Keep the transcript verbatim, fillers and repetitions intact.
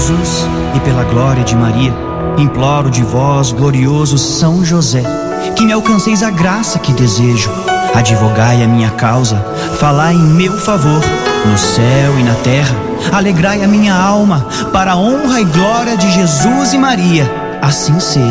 Jesus e pela glória de Maria, imploro de vós, glorioso São José, que me alcanceis a graça que desejo. Advogai a minha causa, falai em meu favor, no céu e na terra, alegrai a minha alma, para a honra e glória de Jesus e Maria. Assim seja.